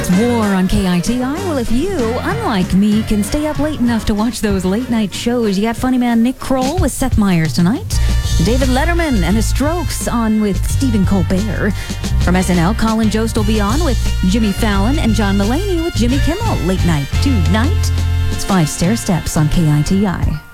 That's War on KITI. Well, if you, unlike me, can stay up late enough to watch those late night shows, you got funny man Nick Kroll with Seth Meyers tonight. David Letterman and the Strokes on with Stephen Colbert. From SNL, Colin Jost will be on with Jimmy Fallon and John Mulaney with Jimmy Kimmel late night tonight. It's 5 Stair Steps on KITI.